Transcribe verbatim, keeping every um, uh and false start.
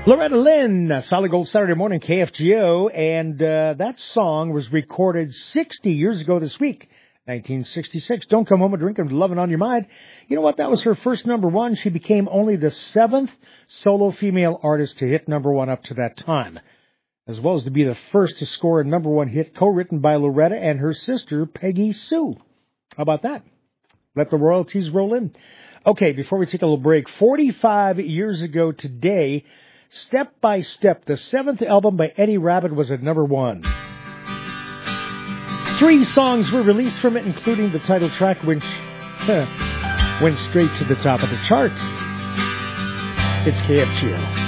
Loretta Lynn, Solid Gold Saturday Morning, K F G O, and uh, that song was recorded sixty years ago this week, nineteen sixty-six. Don't Come Home and Drink and Lovin' on Your Mind. You know what? That was her first number one. She became only the seventh solo female artist to hit number one up to that time, as well as to be the first to score a number one hit co-written by Loretta and her sister, Peggy Sue. How about that? Let the royalties roll in. Okay, before we take a little break, forty-five years ago today, Step by Step, the seventh album by Eddie Rabbitt, was at number one. Three songs were released from it, including the title track, which huh, went straight to the top of the chart. It's K F G O.